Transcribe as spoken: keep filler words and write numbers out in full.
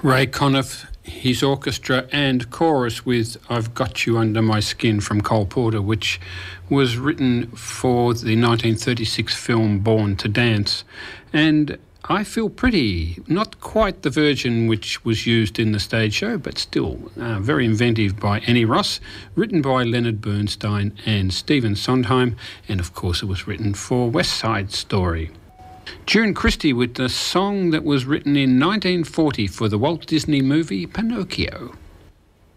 Ray Conniff, his orchestra and chorus with I've Got You Under My Skin from Cole Porter, which was written for the nineteen thirty-six film Born to Dance. And I Feel Pretty, not quite the version which was used in the stage show, but still uh, very inventive by Annie Ross, written by Leonard Bernstein and Stephen Sondheim, and of course it was written for West Side Story. June Christy with the song that was written in nineteen forty for the Walt Disney movie Pinocchio.